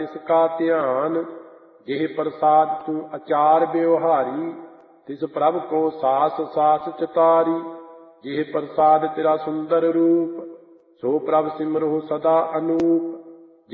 इसका ध्यान। जिह प्रसाद तू आचार व्यवहारी, तिस प्रभ को सास सास चितारी। जिह प्रसाद तेरा सुंदर रूप, सो प्रभ सिमरहु सदा अनूप।